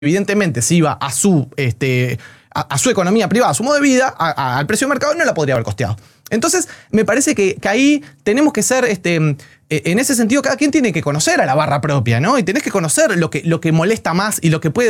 evidentemente se iba a su economía privada, a su modo de vida, al precio de mercado, no la podría haber costeado. Entonces, me parece que ahí tenemos que ser, en ese sentido, cada quien tiene que conocer a la barra propia, ¿no? Y tenés que conocer lo que molesta más y lo que puede